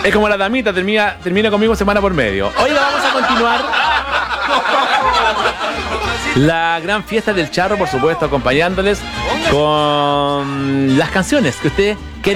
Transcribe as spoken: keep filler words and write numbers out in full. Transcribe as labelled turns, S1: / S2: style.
S1: Es como la damita, termina, termina conmigo semana por medio. Oiga, vamos a continuar. La gran fiesta del charro, por supuesto, acompañándoles con las canciones que usted